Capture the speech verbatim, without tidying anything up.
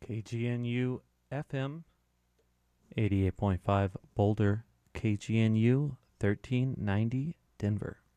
K G N U F M eighty-eight point five Boulder, K G N U thirteen ninety Denver.